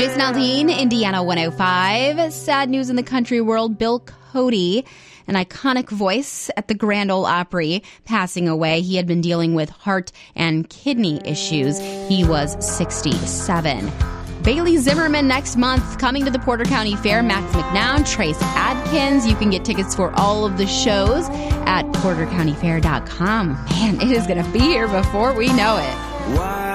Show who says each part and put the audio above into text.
Speaker 1: Jason Aldean, Indiana 105. Sad news in the country world. Bill Cody, an iconic voice at the Grand Ole Opry, passing away. He had been dealing with heart and kidney issues. He was 67. Bailey Zimmerman next month, coming to the Porter County Fair. Max McNown, Trace Adkins. You can get tickets for all of the shows at portercountyfair.com. Man, it is going to be here before we know it.